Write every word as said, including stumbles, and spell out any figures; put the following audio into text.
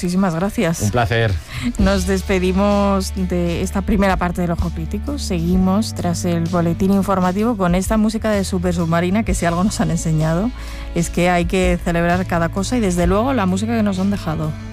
muchísimas gracias. Un placer. Nos despedimos de esta primera parte del Ojo Crítico. Seguimos tras el boletín informativo con esta música de Super Submarina, que si algo nos han enseñado es que hay que celebrar cada cosa y desde luego la música que nos han dejado.